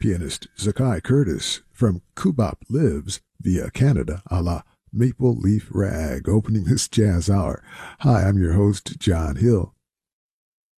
pianist Zakai Curtis from Kubop Lives via Canada a la Maple Leaf Rag, opening this jazz hour. Hi, I'm your host, John Hill.